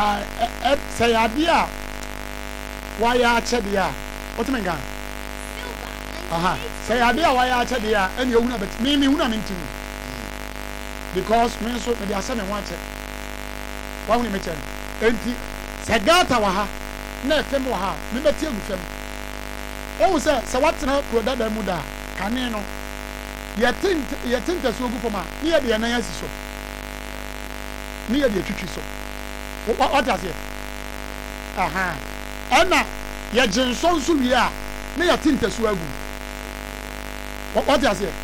say idea why ya chedia what me gan say idea why ya chedia and you una bet me una mintim because me so me dey asem me want why we me chen enti say gata wa ha na fem wa ha me beti agu fem o say what na product mu da kane no ye tint so ogu foma ni ye de na ya siso ni ye de twitwi so what does it ena ye jinso nso wi a na ye tint so agu what does it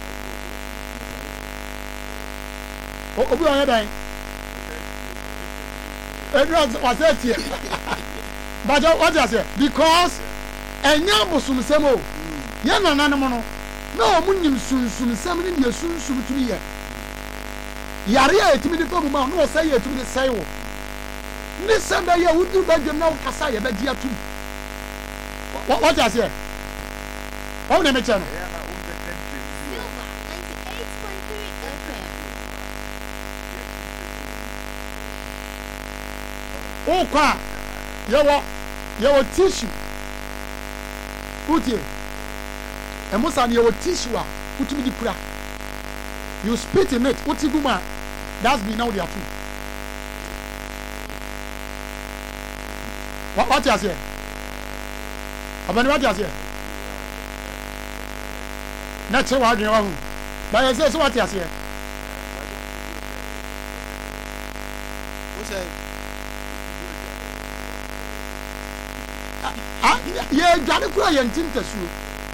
obi on dan was it here but what does it because enya bosum semo ye nananum no na omunyim sunsun sem ni ye sunsun tumi ye yare a etimi de tomu ma no o say etimi de say wo ni sem da ye wudu ba dwem na o kasa ye ba di atum what does it o na me che no o kwa yewo tissue utie emusa ni yewo tissue a utumi di kura you spit in it uti guma that's be now the atu what you say abani what you say na che wa adwen wa hu ba you say so what you say o say ye dwane kura ye ntinta suo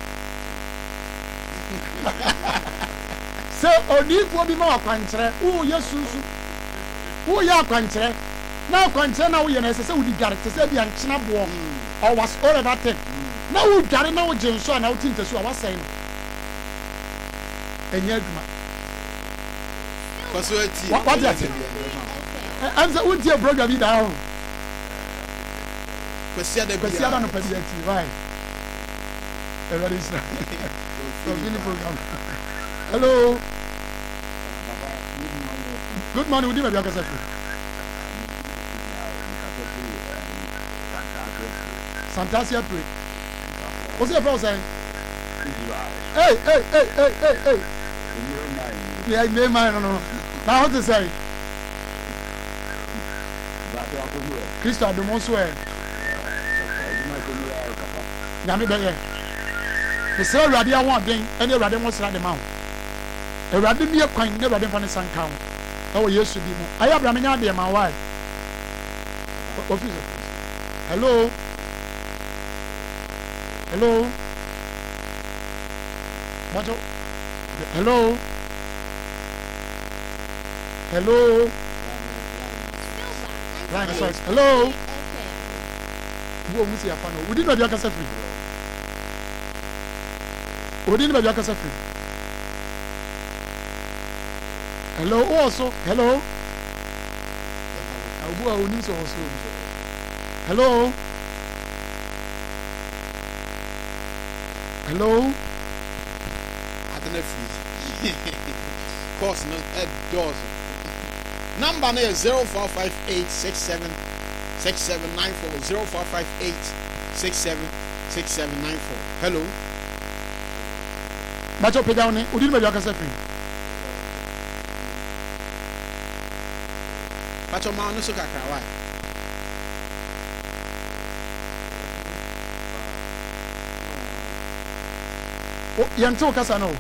se odifo bi ma wakwankyere wo yesusu wo ya akwankyere na akwankyere na wo ye na se wo di dware te se bia nkyena bo o was all that thing na wo dware na wo jenso na wo tinta suo wasai no enya aduma kwaso ati what ya say am say wo tie program bi da ho kwasi ada no pa bi ati right everybody is so program. Hello. Good morning. We did my biaka sefu. Fantasia pray. What's your friend saying? Hey. Yeah, me man no. Now what to say? Christo adomonso e. Nyame beye. The say Awurade awon den, ene Awurade mo sra de ma ho. Awurade mi ekwan ne Awurade fa ne sanka ho. Na wo Yesu bi mu. Ayi Abraham nya de ma why? Officer. Hello. Macho. Hello. Line is right. Hello. Wo mu si afa no. We didn't know you can free. Odin ba biaka free. Hello also. Hello. Abu a oni so also. Hello. Adana free. Course no doors. Number is 0458676794 0458676794. Hello. Macho pe down ni Odin ba biaka free. Macho ma no so kakra why? Oh, yanto kasa no.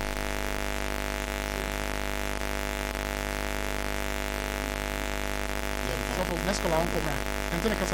So, let's go on. Yanto kasa.